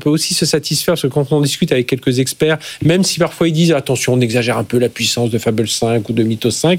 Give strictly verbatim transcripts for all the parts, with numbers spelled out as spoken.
peut aussi se satisfaire, parce que quand on discute avec quelques experts, même si parfois ils disent attention, on exagère un peu la puissance de Fable cinq ou de Mythos cinq,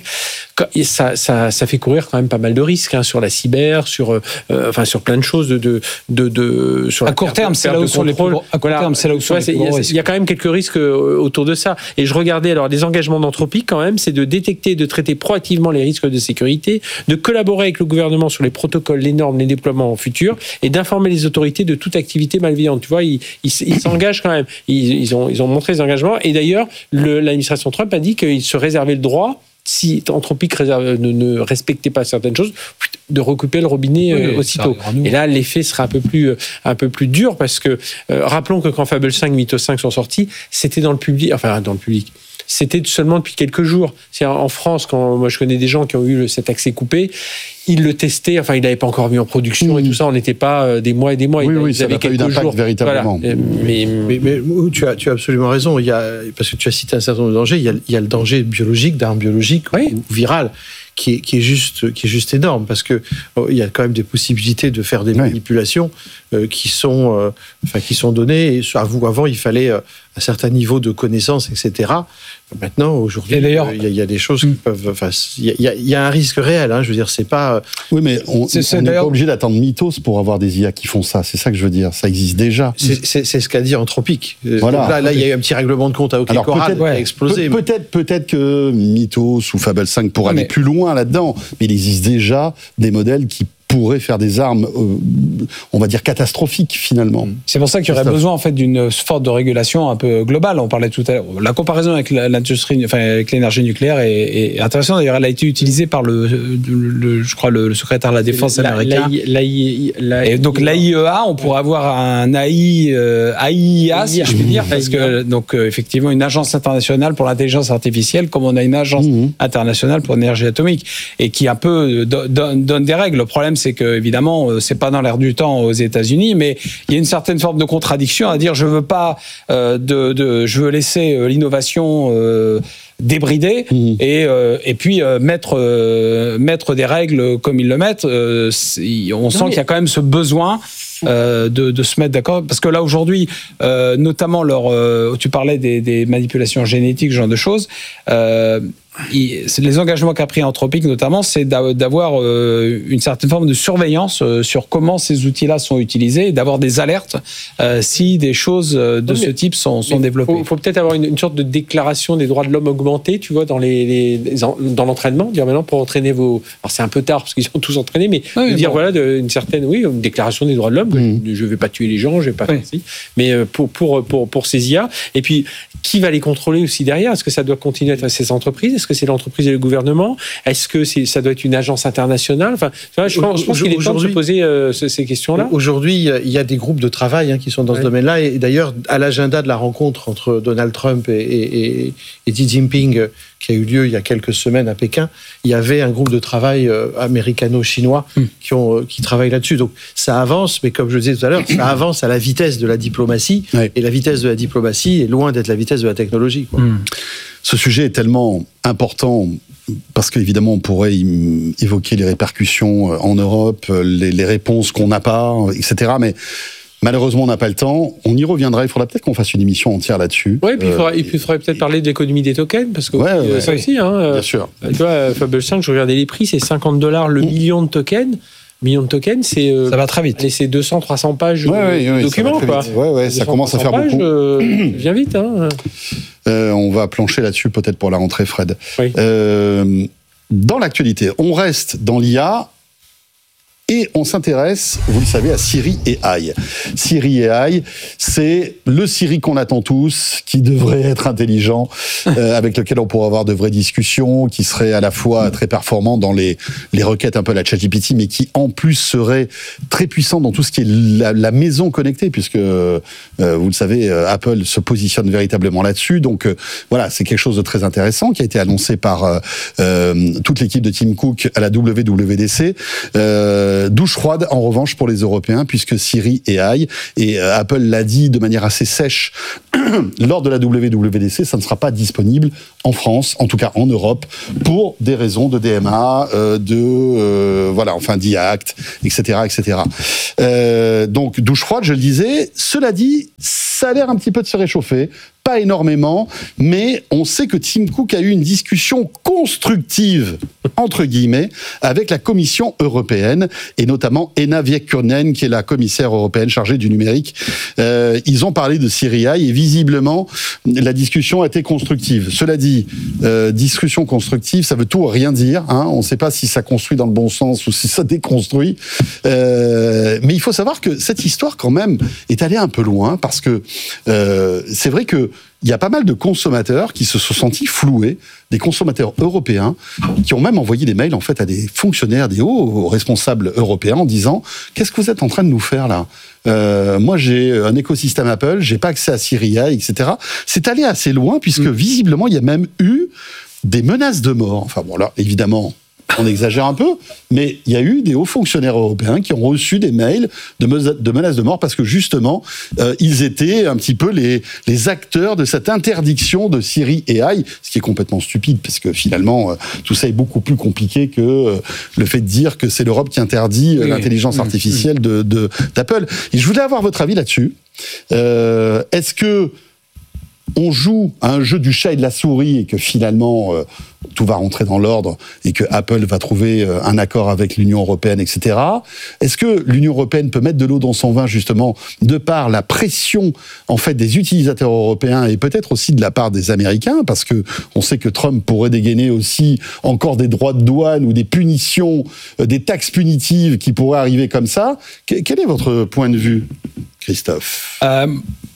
ça, ça, ça fait courir quand même pas mal de risques hein, sur la cyber, sur, euh, enfin, sur plein de choses. De, de, de, de, sur à court terme, c'est là où sont les plus gros, à court terme, c'est là où sont les plus gros risques. Il y a quand même quelques risques autour de ça. Et je regardais, alors, les engagements d'Anthropic, quand même, c'est de détecter et de traiter proactivement les risques de sécurité, de collaborer avec le gouvernement sur les protocoles, les normes, les déploiements futurs, et d'informer les autorités de toute activité malveillante. Tu vois, ils, ils, ils s'engagent quand même. Ils, ils, ont, ils ont montré des engagements. Et d'ailleurs, le, l'administration Trump a dit qu'ils se réservaient le droit, si Anthropic réserve, ne, ne respectait pas certaines choses, de recouper le robinet oui, euh, aussitôt. Et là, l'effet sera un peu plus, un peu plus dur parce que, euh, rappelons que quand Fable cinq, Mythos cinq sont sortis, c'était dans le public, enfin, dans le public. C'était seulement depuis quelques jours. C'est-à-dire en France, quand moi je connais des gens qui ont eu cet accès coupé, ils le testaient, enfin, il n'avait pas encore mis en production mmh. et tout ça, on n'était pas des mois et des mois. Oui, il, oui, ça n'a pas eu d'impact jours. Véritablement. Voilà. Mais, mais, mais, mais tu, as, tu as absolument raison, il y a, parce que tu as cité un certain nombre de dangers, il y a, il y a le danger biologique, d'armes biologiques oui. ou virales. Qui est, qui, est juste, qui est juste énorme, parce qu'il oh, y a quand même des possibilités de faire des oui. manipulations euh, qui, sont, euh, enfin, qui sont données. Et avant, avant, il fallait euh, un certain niveau de connaissance, et cetera. Maintenant, aujourd'hui, il euh, y, y a des choses qui peuvent... Enfin, il y, y, y a un risque réel, hein, je veux dire, c'est pas... Oui, mais on n'est pas obligé d'attendre Mythos pour avoir des I A qui font ça, c'est ça que je veux dire, ça existe déjà. C'est, c'est, c'est ce qu'a dit Anthropic. Voilà. Donc là, là, il y a eu un petit règlement de compte à OK Corral qui a explosé. Pe- mais... peut-être, peut-être que Mythos ou Fable cinq pourraient aller mais... plus loin là-dedans, mais il existe déjà des modèles qui pourraient faire des armes, euh, on va dire, catastrophiques, finalement. C'est pour ça qu'il y aurait c'est besoin, en fait, d'une forte de régulation un peu globale. On parlait tout à l'heure. La comparaison avec l'industrie, enfin, avec l'énergie nucléaire est, est intéressante. D'ailleurs, elle a été utilisée par le, le, le je crois, le, le secrétaire de la Défense la, américain. La, la, la, la, Et donc, l'A I E A, on pourrait avoir un A I, euh, A I A, si je puis dire, parce que, donc, euh, effectivement, une agence internationale pour l'intelligence artificielle, comme on a une agence mmh. internationale pour l'énergie atomique, et qui, un peu, donne, donne des règles. Le problème, c'est que, évidemment, c'est pas dans l'air du temps aux États-Unis, mais il y a une certaine forme de contradiction à dire je veux pas euh, de, de, je veux laisser euh, l'innovation euh, débridée mmh. et euh, et puis euh, mettre euh, mettre des règles comme ils le mettent. Euh, on non, sent mais... qu'il y a quand même ce besoin. Euh, de, de se mettre d'accord, parce que là aujourd'hui, euh, notamment leur, euh, tu parlais des, des manipulations génétiques, ce genre de choses. Euh, il, les engagements qu'a pris Anthropic notamment, c'est d'avoir euh, une certaine forme de surveillance euh, sur comment ces outils-là sont utilisés, et d'avoir des alertes euh, si des choses de non, ce type sont, sont développées. Il faut, faut peut-être avoir une, une sorte de déclaration des droits de l'homme augmentée, tu vois, dans les, les, les dans l'entraînement, dire maintenant pour entraîner vos. Alors c'est un peu tard parce qu'ils sont tous entraînés, mais oui, dire bon. voilà de, une certaine, oui, une déclaration des droits de l'homme. Mmh. Je ne vais pas tuer les gens, je vais pas oui. faire ci, mais pour pour pour pour ces I A. Et puis qui va les contrôler aussi derrière? Est-ce que ça doit continuer à être ces entreprises? Est-ce que c'est l'entreprise et le gouvernement? Est-ce que c'est, ça doit être une agence internationale? Enfin, je pense, je pense qu'il est temps de se poser euh, ces questions-là. Aujourd'hui, il y a des groupes de travail hein, qui sont dans ouais. ce domaine-là. Et d'ailleurs, à l'agenda de la rencontre entre Donald Trump et, et, et Xi Jinping, qui a eu lieu il y a quelques semaines à Pékin, il y avait un groupe de travail euh, américano-chinois mm. qui, ont, euh, qui travaillent là-dessus. Donc ça avance, mais comme je le disais tout à l'heure, ça avance à la vitesse de la diplomatie. Ouais. Et la vitesse de la diplomatie est loin d'être la vitesse de la technologie, quoi. Mm. Ce sujet est tellement important parce qu'évidemment, on pourrait évoquer les répercussions en Europe, les, les réponses qu'on n'a pas, et cetera. Mais malheureusement, on n'a pas le temps. On y reviendra. Il faudra peut-être qu'on fasse une émission entière là-dessus. Oui, et puis il faudrait, euh, faudrait peut-être parler de l'économie des tokens, parce que ouais, ouais, ça ouais, aussi, hein, bien sûr. Tu vois, Fable cinq, je regardais les prix, c'est cinquante dollars le mmh. million de tokens. Millions de tokens, c'est euh, ça va très vite. Allez, c'est deux cents, trois cents pages ouais, ouais, de ouais, documents, quoi. Ouais, ouais, ça commence à faire pages, beaucoup. Euh, vient vite, hein. Euh, on va plancher là-dessus peut-être pour la rentrée, Fred. Oui. Euh, dans l'actualité, on reste dans l'I A. Et on s'intéresse, vous le savez, à Siri A I. Siri A I, c'est le Siri qu'on attend tous, qui devrait être intelligent, euh, avec lequel on pourrait avoir de vraies discussions, qui serait à la fois très performant dans les, les requêtes un peu à la ChatGPT, mais qui en plus serait très puissant dans tout ce qui est la, la maison connectée, puisque, euh, vous le savez, Apple se positionne véritablement là-dessus. Donc euh, voilà, c'est quelque chose de très intéressant qui a été annoncé par euh, toute l'équipe de Tim Cook à la W W D C. Euh, Euh, douche froide, en revanche, pour les Européens, puisque Siri et A I, et euh, Apple l'a dit de manière assez sèche lors de la W W D C, ça ne sera pas disponible en France, en tout cas en Europe, pour des raisons de D M A, euh, de euh, voilà, enfin d'I A Act, et cetera, et cetera. Euh, donc douche froide, je le disais. Cela dit, ça a l'air un petit peu de se réchauffer. Pas énormément, mais on sait que Tim Cook a eu une discussion constructive, entre guillemets, avec la Commission européenne, et notamment Ena Virkkunen, qui est la commissaire européenne chargée du numérique. Euh, ils ont parlé de Siri A I, et visiblement, la discussion a été constructive. Cela dit, euh, discussion constructive, ça veut tout ou rien dire. Hein. On ne sait pas si ça construit dans le bon sens ou si ça déconstruit. Euh, mais il faut savoir que cette histoire, quand même, est allée un peu loin, parce que euh, c'est vrai que il y a pas mal de consommateurs qui se sont sentis floués, des consommateurs européens, qui ont même envoyé des mails en fait à des fonctionnaires, des hauts responsables européens en disant « Qu'est-ce que vous êtes en train de nous faire là ? Euh, moi, j'ai un écosystème Apple, j'ai pas accès à Siri A I, et cetera » C'est allé assez loin puisque mmh. visiblement, il y a même eu des menaces de mort. Enfin bon, là, évidemment, on exagère un peu, mais il y a eu des hauts fonctionnaires européens qui ont reçu des mails de, me- de menaces de mort parce que justement, euh, ils étaient un petit peu les, les acteurs de cette interdiction de Siri et A I, ce qui est complètement stupide parce que finalement, euh, tout ça est beaucoup plus compliqué que euh, le fait de dire que c'est l'Europe qui interdit euh, oui, l'intelligence oui, artificielle oui. De, de, d'Apple. Et je voulais avoir votre avis là-dessus. Euh, est-ce que on joue à un jeu du chat et de la souris et que finalement euh, tout va rentrer dans l'ordre et que Apple va trouver euh, un accord avec l'Union européenne, et cetera. Est-ce que l'Union européenne peut mettre de l'eau dans son vin justement de par la pression en fait des utilisateurs européens et peut-être aussi de la part des Américains, parce que on sait que Trump pourrait dégainer aussi encore des droits de douane ou des punitions, euh, des taxes punitives qui pourraient arriver comme ça. Qu- quel est votre point de vue, Christophe ? euh...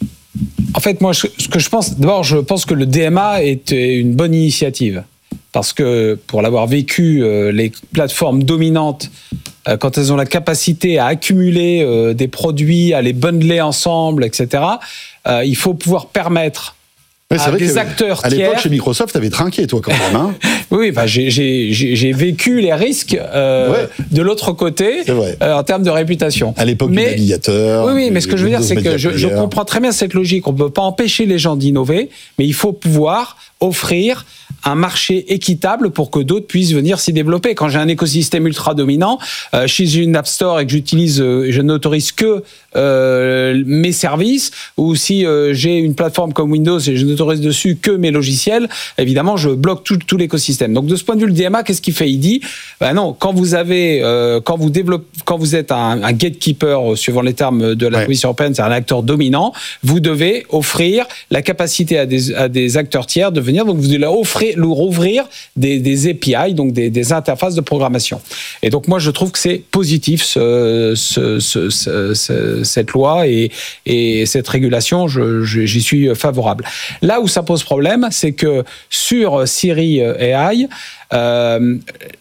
En fait, moi, ce que je pense, d'abord, je pense que le D M A est une bonne initiative. Parce que, pour l'avoir vécu, les plateformes dominantes, quand elles ont la capacité à accumuler des produits, à les bundler ensemble, et cetera, il faut pouvoir permettre ouais, c'est à vrai des que acteurs à tiers... À l'époque, chez Microsoft, t'avais trinqué, toi, quand même. Hein. Oui, bah, j'ai, j'ai, j'ai vécu les risques euh, ouais. de l'autre côté euh, en termes de réputation. À l'époque mais, du navigateur. Oui, oui, mais ce que je veux dire, c'est que je, je comprends très bien cette logique. On ne peut pas empêcher les gens d'innover, mais il faut pouvoir offrir un marché équitable pour que d'autres puissent venir s'y développer. Quand j'ai un écosystème ultra dominant, euh, je suis une App Store et que j'utilise, euh, je n'autorise que euh, mes services, ou si euh, j'ai une plateforme comme Windows et je n'autorise dessus que mes logiciels, évidemment, je bloque tout, tout l'écosystème. Donc de ce point de vue, le D M A, qu'est-ce qu'il fait ? Il dit, ben non, quand vous avez, euh, quand vous développez, quand vous êtes un, un gatekeeper, suivant les termes de la ouais. Commission européenne, c'est un acteur dominant, vous devez offrir la capacité à des, à des acteurs tiers de venir, donc vous devez offrir, leur ouvrir des, des A P I, donc des, des interfaces de programmation. Et donc moi, je trouve que c'est positif ce, ce, ce, ce, ce, cette loi et, et cette régulation, je, je, j'y suis favorable. Là où ça pose problème, c'est que sur Siri A I, euh,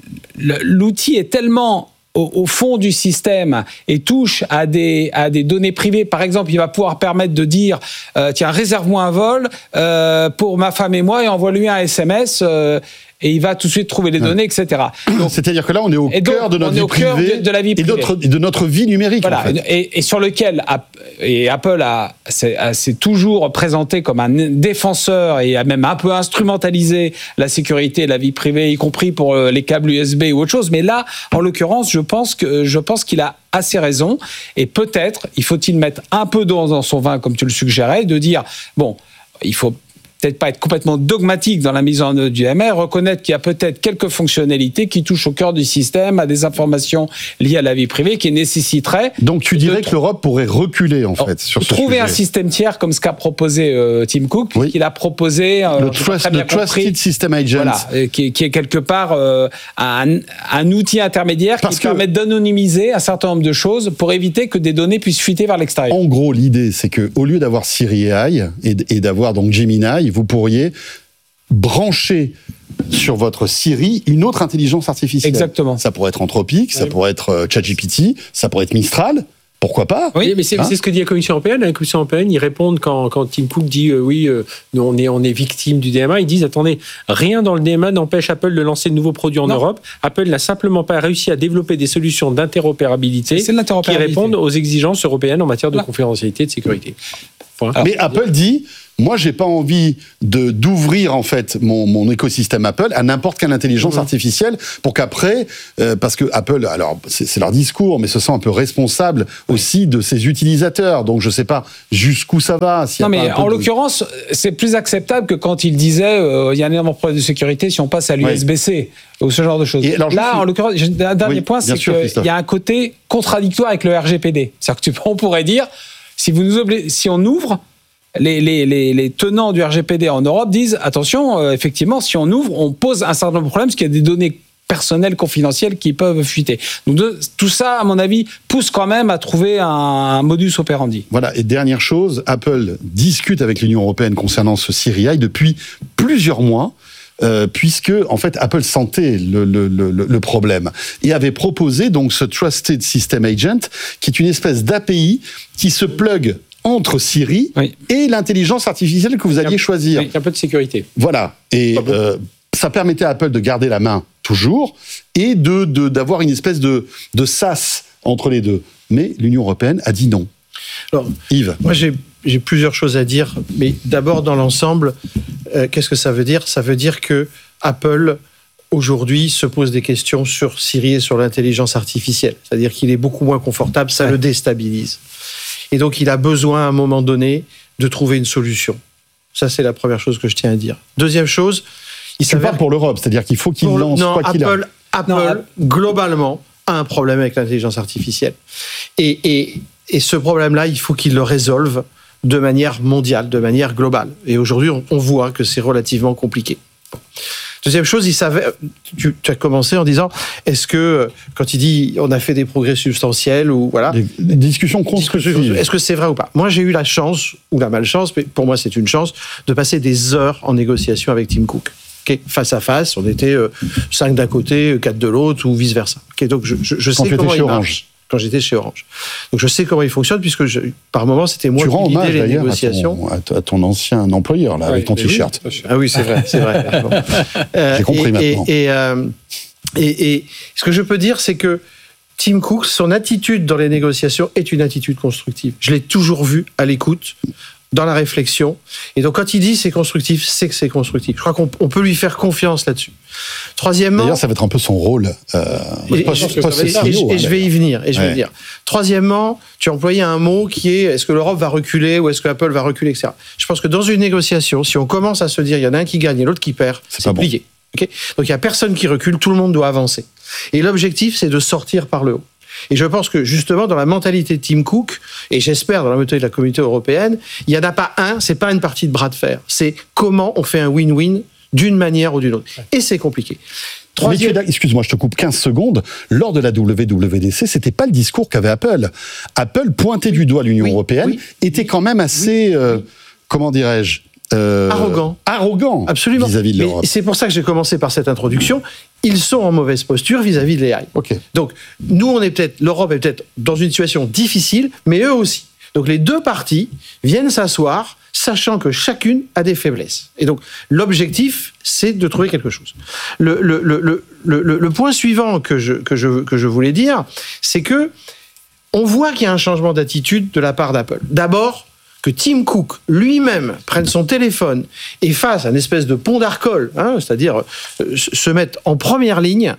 l'outil est tellement Au, au fond du système et touche à des, à des données privées. Par exemple, il va pouvoir permettre de dire euh, tiens, réserve-moi un vol euh, pour ma femme et moi et envoie-lui un S M S euh, et il va tout de suite trouver les données, et cetera. Donc, c'est-à-dire que là, on est au cœur de notre vie privée de, de la vie privée. Et, notre, de notre vie numérique. Voilà. En fait. et, et sur lequel et Apple a, s'est, a, s'est toujours présenté comme un défenseur et a même un peu instrumentalisé la sécurité et la vie privée, y compris pour les câbles U S B ou autre chose. Mais là, en l'occurrence, je pense que je pense qu'il a assez raison. Et peut-être, il faut-il mettre un peu d'eau dans son vin, comme tu le suggérais, de dire bon, il faut peut-être pas être complètement dogmatique dans la mise en œuvre du D M A, reconnaître qu'il y a peut-être quelques fonctionnalités qui touchent au cœur du système, à des informations liées à la vie privée, qui nécessiteraient... Donc tu dirais de... que l'Europe pourrait reculer, en fait, Alors, sur ce trouver sujet. un système tiers, comme ce qu'a proposé euh, Tim Cook, oui. qu'il a proposé... Euh, le trust, le Trusted System Agent. Voilà, euh, qui, qui est quelque part euh, un, un outil intermédiaire Parce qui que... permet d'anonymiser un certain nombre de choses pour éviter que des données puissent fuiter vers l'extérieur. En gros, l'idée, c'est qu'au lieu d'avoir Siri A I et, et d'avoir donc Gemini, vous pourriez brancher sur votre Siri une autre intelligence artificielle. Exactement. Ça pourrait être Anthropic, ça oui. pourrait être ChatGPT, ça pourrait être Mistral. pourquoi pas? Oui, mais c'est, hein c'est ce que dit la Commission européenne. La Commission européenne, ils répondent quand, quand Tim Cook dit euh, oui, euh, nous, on est, on est victime du D M A. Ils disent attendez, rien dans le D M A n'empêche Apple de lancer de nouveaux produits en non. Europe. Apple n'a simplement pas réussi à développer des solutions d'interopérabilité, c'est l'interopérabilité qui répondent aux exigences européennes en matière de voilà. confidentialité et de sécurité. Alors, mais Apple dit, moi, j'ai pas envie de d'ouvrir en fait mon, mon écosystème Apple à n'importe quelle intelligence mmh. artificielle pour qu'après, euh, parce que Apple, alors c'est, c'est leur discours, mais se sent un peu responsable oui. aussi de ses utilisateurs. Donc je sais pas jusqu'où ça va. Non, mais en de... l'occurrence, c'est plus acceptable que quand il disait euh, il y a un énorme problème de sécurité si on passe à l'U S B C oui. ou ce genre de choses. Et alors, Là, suis... en l'occurrence, un dernier oui, point, c'est qu'il y a un côté contradictoire avec le R G P D. C'est-à-dire que on pourrait dire si vous nous obli... si on ouvre Les, les, les, les tenants du R G P D en Europe disent attention, euh, effectivement, si on ouvre, on pose un certain nombre de problèmes parce qu'il y a des données personnelles confidentielles qui peuvent fuiter. Donc de, tout ça, à mon avis, pousse quand même à trouver un, un modus operandi. Voilà. Et dernière chose, Apple discute avec l'Union européenne concernant ce Siri A I depuis plusieurs mois. Euh, puisque en fait Apple sentait le, le, le, le problème et avait proposé donc ce Trusted System Agent, qui est une espèce d'A P I qui se plug entre Siri oui. et l'intelligence artificielle que vous alliez choisir. Avec un peu de sécurité. Voilà. Et bon. euh, ça permettait à Apple de garder la main toujours et de, de d'avoir une espèce de, de sas entre les deux. Mais l'Union européenne a dit non. Alors, Yves. Moi, j'ai, j'ai plusieurs choses à dire. Mais d'abord, dans l'ensemble, euh, qu'est-ce que ça veut dire ? Ça veut dire que Apple, aujourd'hui, se pose des questions sur Siri et sur l'intelligence artificielle. C'est-à-dire qu'il est beaucoup moins confortable, ça ouais. le déstabilise. Et donc, il a besoin, à un moment donné, de trouver une solution. Ça, c'est la première chose que je tiens à dire. Deuxième chose, il tu parles pour l'Europe, c'est-à-dire qu'il faut qu'il pour, lance non, quoi Apple, qu'il a. Apple, non, globalement, a un problème avec l'intelligence artificielle. Et, et, et ce problème-là, il faut qu'il le résolve de manière mondiale, de manière globale. Et aujourd'hui, on, on voit que c'est relativement compliqué. Deuxième chose, il savait, tu, tu as commencé en disant, est-ce que, quand il dit on a fait des progrès substantiels, ou voilà. Des, des discussions constructives. Est-ce que c'est vrai ou pas ? Moi, j'ai eu la chance, ou la malchance, mais pour moi, c'est une chance, de passer des heures en négociation avec Tim Cook. Okay, face à face, on était euh, cinq d'un côté, quatre de l'autre, ou vice-versa. Okay, donc, je, je, je sais comment il marche. Quand j'étais chez Orange. Donc je sais comment il fonctionne, puisque je, par moment, c'était moi tu qui guidais les négociations. Tu rends hommage à ton, ancien employeur, là, ouais, avec ton t-shirt. Oui. Ah oui, c'est vrai, c'est vrai. euh, J'ai compris et, maintenant. Et, et, euh, et, et ce que je peux dire, c'est que Tim Cook, son attitude dans les négociations est une attitude constructive. Je l'ai toujours vu à l'écoute, dans la réflexion. Et donc, quand il dit c'est constructif, c'est que c'est constructif. Je crois qu'on on peut lui faire confiance là-dessus. Troisièmement... D'ailleurs, ça va être un peu son rôle. Euh, et, pas, et, pas et, et, et je vais y venir. Et je ouais. vais y dire. Troisièmement, tu as employé un mot qui est est-ce que l'Europe va reculer ou est-ce que Apple va reculer, et cetera. Je pense que dans une négociation, si on commence à se dire il y en a un qui gagne et l'autre qui perd, c'est, c'est plié. Bon. Okay, donc, il n'y a personne qui recule, tout le monde doit avancer. Et l'objectif, c'est de sortir par le haut. Et je pense que justement dans la mentalité de Tim Cook, et j'espère dans la mentalité de la communauté européenne, il n'y en a pas un, c'est pas une partie de bras de fer. C'est comment on fait un win-win d'une manière ou d'une autre. Et c'est compliqué. Troisième... Mais tu es, excuse-moi, je te coupe quinze secondes. Lors de la W W D C, c'était pas le discours qu'avait Apple. Apple pointait du doigt l'Union oui, européenne, oui, était quand même assez, oui, euh, oui. comment dirais-je, Euh, arrogant. Arrogant. Absolument. Vis-à-vis de l'Europe. Mais c'est pour ça que j'ai commencé par cette introduction. Ils sont en mauvaise posture vis-à-vis de l'A I. Okay. Donc, nous, on est peut-être, l'Europe est peut-être dans une situation difficile, mais eux aussi. Donc, les deux parties viennent s'asseoir, sachant que chacune a des faiblesses. Et donc, l'objectif, c'est de trouver quelque chose. Le, le, le, le, le, le point suivant que je, que, je, que je voulais dire, c'est que on voit qu'il y a un changement d'attitude de la part d'Apple. D'abord, que Tim Cook lui-même prenne son téléphone et fasse un espèce de pont d'Arcole, hein, c'est-à-dire euh, se mettre en première ligne,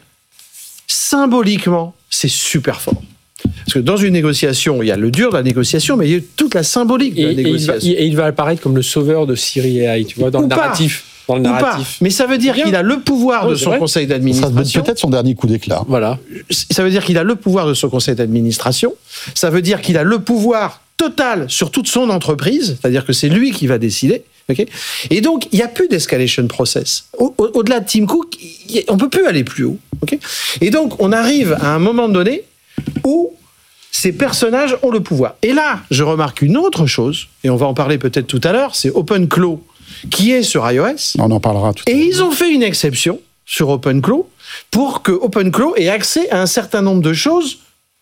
symboliquement, c'est super fort. Parce que dans une négociation, il y a le dur de la négociation, mais il y a toute la symbolique de la et, négociation. Et il, va, et il va apparaître comme le sauveur de Siri et A I, tu vois, dans Ou le narratif. Dans le narratif. Mais ça veut dire Bien. qu'il a le pouvoir oui, de son vrai. conseil d'administration. Ça peut-être son dernier coup d'éclat. Voilà. Ça veut dire qu'il a le pouvoir de son conseil d'administration. Ça veut dire qu'il a le pouvoir total sur toute son entreprise, c'est-à-dire que c'est lui qui va décider. Okay, et donc, il n'y a plus d'escalation process. Au, au, au-delà de Tim Cook, a, on ne peut plus aller plus haut. Okay, et donc, on arrive à un moment donné où ces personnages ont le pouvoir. Et là, je remarque une autre chose, et on va en parler peut-être tout à l'heure, c'est OpenClaw, qui est sur iOS. On en parlera tout à l'heure. Et l'heure. ils ont fait une exception sur OpenClaw pour que OpenClaw ait accès à un certain nombre de choses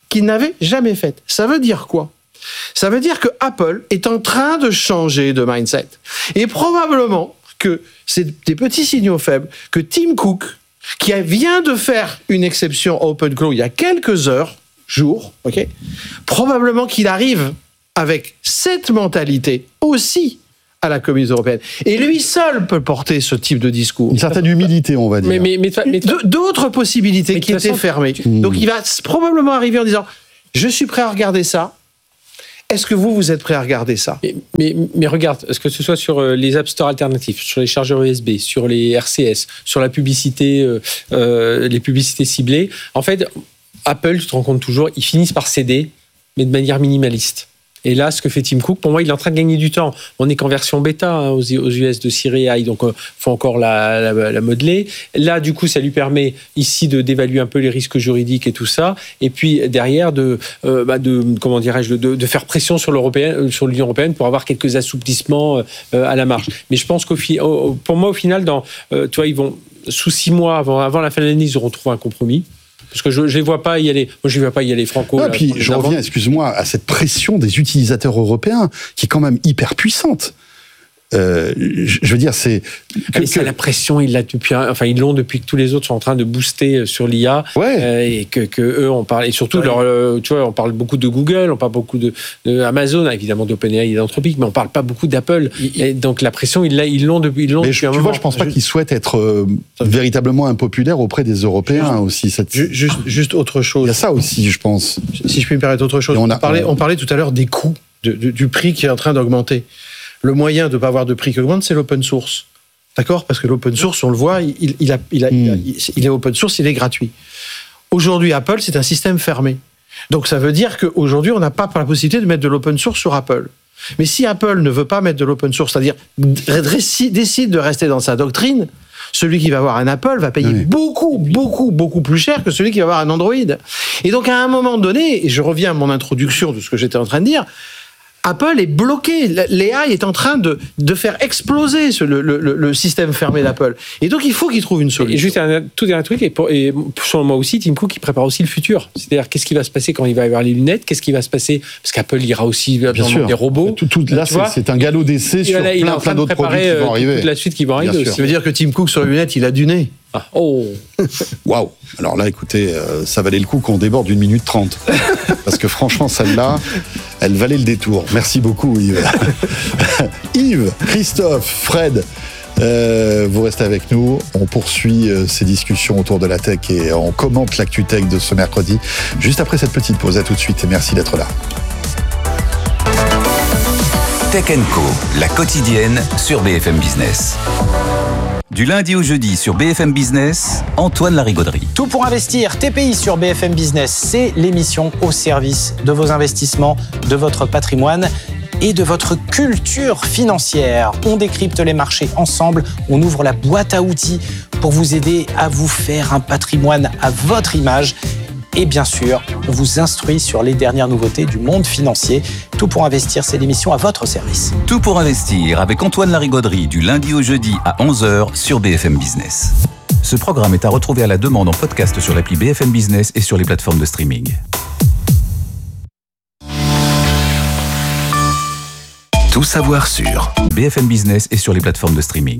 qu'ils n'avaient jamais faites. Ça veut dire quoi ? Ça veut dire que Apple est en train de changer de mindset. Et probablement que c'est des petits signaux faibles que Tim Cook, qui vient de faire une exception OpenClaw il y a quelques heures, jours, ok, probablement qu'il arrive avec cette mentalité aussi à la Commission européenne. Et lui seul peut porter ce type de discours. Une certaine humilité, on va dire. Mais, mais, mais, mais d'autres possibilités mais qui étaient façon, fermées. tu... Donc il va probablement arriver en disant « Je suis prêt à regarder ça. Est-ce que vous, vous êtes prêt à regarder ça ?» mais, mais, mais regarde, est-ce que ce soit sur les App Store alternatifs, sur les chargeurs U S B, sur les R C S, sur la publicité, euh, euh, les publicités ciblées, en fait, Apple, tu te rends compte toujours, ils finissent par céder, mais de manière minimaliste. Et là, ce que fait Tim Cook, pour moi, il est en train de gagner du temps. On n'est qu'en version bêta hein, aux, aux U S de Siri et A I, donc il euh, faut encore la, la, la modeler. Là, du coup, ça lui permet ici de d'évaluer un peu les risques juridiques et tout ça. Et puis derrière, de, euh, bah, de comment dirais-je, de, de faire pression sur l'Européen, sur l'Union européenne pour avoir quelques assouplissements euh, à la marge. Mais je pense qu'au fi, au, pour moi, au final, dans, euh, tu vois, ils vont sous six mois avant, avant la fin de l'année, ils auront trouvé un compromis. Parce que je ne les vois pas y aller. Moi, je ne vois pas y aller franco. Ah, là, puis je reviens, excuse-moi, à cette pression des utilisateurs européens qui est quand même hyper puissante. Euh, je veux dire, c'est. Que, mais ça, que... la pression, ils, l'a depuis, enfin, ils l'ont depuis que tous les autres sont en train de booster sur l'I A. Ouais. Euh, et que, que eux, on parle. Et surtout, ouais. leur, euh, tu vois, on parle beaucoup de Google, on parle beaucoup de, de Amazon, évidemment d'OpenAI et d'Anthropic, mais on ne parle pas beaucoup d'Apple. Il, et donc la pression, ils, ils l'ont depuis, ils l'ont mais depuis je, un tu moment. vois, je ne pense pas je... qu'ils souhaitent être euh, véritablement impopulaires auprès des Européens juste, aussi. Cette... Juste, juste autre chose. Il y a ça aussi, je pense. Si je puis me permettre autre chose. On, a, on, parlait, on parlait tout à l'heure des coûts, de, de, du prix qui est en train d'augmenter. Le moyen de ne pas avoir de prix qui augmente, c'est l'open source. D'accord ? Parce que l'open source, on le voit, il, il, a, il, a, mm. il, a, il est open source, il est gratuit. Aujourd'hui, Apple, c'est un système fermé. Donc ça veut dire qu'aujourd'hui, on n'a pas la possibilité de mettre de l'open source sur Apple. Mais si Apple ne veut pas mettre de l'open source, c'est-à-dire décide de rester dans sa doctrine, celui qui va avoir un Apple va payer oui. beaucoup, beaucoup, beaucoup plus cher que celui qui va avoir un Android. Et donc à un moment donné, et je reviens à mon introduction de ce que j'étais en train de dire, Apple est bloqué. L'A I est en train de, de faire exploser ce, le, le, le système fermé d'Apple. Et donc, il faut qu'il trouve une solution. Et juste un tout dernier truc, et, pour, et selon moi aussi, Tim Cook, il prépare aussi le futur. C'est-à-dire, qu'est-ce qui va se passer quand il va y avoir les lunettes ? Qu'est-ce qui va se passer ? Parce qu'Apple ira aussi dans des robots. Tout, tout, là, c'est, c'est un galop d'essai sur là, plein, plein d'autres produits qui vont arriver. Toute la suite qui va arriver aussi. Ça veut dire que Tim Cook, sur les lunettes, il a du nez. Ah, oh. Waouh. Alors là, écoutez, euh, ça valait le coup qu'on déborde d'une minute trente. Parce que franchement, celle-là, elle valait le détour. Merci beaucoup, Yves. Yves, Christophe, Fred, euh, vous restez avec nous. On poursuit euh, ces discussions autour de la tech et on commente l'actu tech de ce mercredi. Juste après cette petite pause. À tout de suite et merci d'être là. Tech and Co, la quotidienne sur B F M Business. Du lundi au jeudi sur B F M Business, Antoine Larigauderie. Tout pour investir, T P I sur B F M Business, c'est l'émission au service de vos investissements, de votre patrimoine et de votre culture financière. On décrypte les marchés ensemble, on ouvre la boîte à outils pour vous aider à vous faire un patrimoine à votre image. Et bien sûr, on vous instruit sur les dernières nouveautés du monde financier. Tout pour investir, c'est l'émission à votre service. Tout pour investir avec Antoine Larigauderie du lundi au jeudi à onze heures sur B F M Business. Ce programme est à retrouver à la demande en podcast sur l'appli B F M Business et sur les plateformes de streaming. Tout savoir sur B F M Business et sur les plateformes de streaming.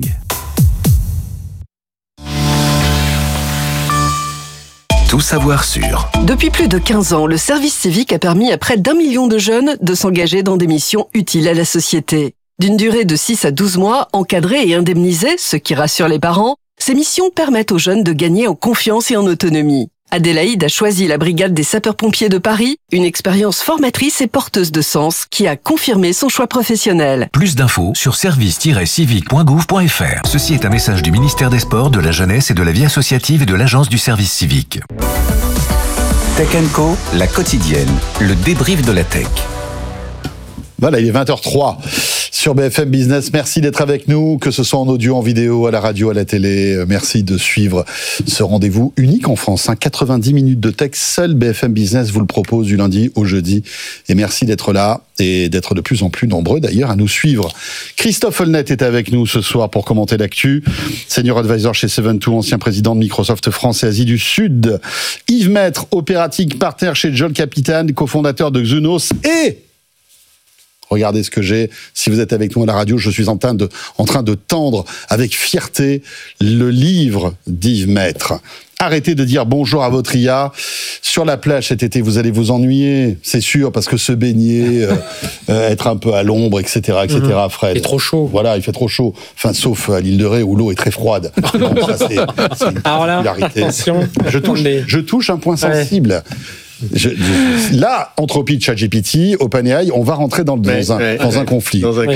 Tout savoir sur. Depuis plus de quinze ans, le service civique a permis à près d'un million de jeunes de s'engager dans des missions utiles à la société. D'une durée de six à douze mois, encadrées et indemnisées, ce qui rassure les parents, ces missions permettent aux jeunes de gagner en confiance et en autonomie. Adélaïde a choisi la brigade des sapeurs-pompiers de Paris, une expérience formatrice et porteuse de sens qui a confirmé son choix professionnel. Plus d'infos sur service tiret civique point gouv point f r. Ceci est un message du ministère des Sports, de la Jeunesse et de la Vie associative et de l'Agence du service civique. Tech and Co, la quotidienne, le débrief de la tech. Voilà, il est vingt heures zéro trois sur sur B F M Business. Merci d'être avec nous, que ce soit en audio, en vidéo, à la radio, à la télé. Merci de suivre ce rendez-vous unique en France. Hein. quatre-vingt-dix minutes de texte, seul B F M Business vous le propose du lundi au jeudi. Et merci d'être là et d'être de plus en plus nombreux d'ailleurs à nous suivre. Christophe Holnet est avec nous ce soir pour commenter l'actu. Senior advisor chez Seven Two, ancien président de Microsoft France et Asie du Sud. Yves Maître, opératique partner chez John Capitan, cofondateur de Xunos et... Regardez ce que j'ai. Si vous êtes avec nous à la radio, je suis en train de, en train de tendre avec fierté le livre d'Yves Maître. Arrêtez de dire bonjour à votre I A. Sur la plage cet été, vous allez vous ennuyer, c'est sûr, parce que se baigner, euh, euh, être un peu à l'ombre, et cetera, et cetera, Fred. Il fait trop chaud. Voilà, il fait trop chaud. Enfin, sauf à l'île de Ré où l'eau est très froide. Donc, ça, c'est, c'est une Alors là, particularité. attention. Je touche, je touche un point sensible. Ouais. Je, je, là, Anthropic, ChatGPT, OpenAI, on va rentrer dans, dans, ouais, un, ouais, dans ouais. un conflit. Dans un oui.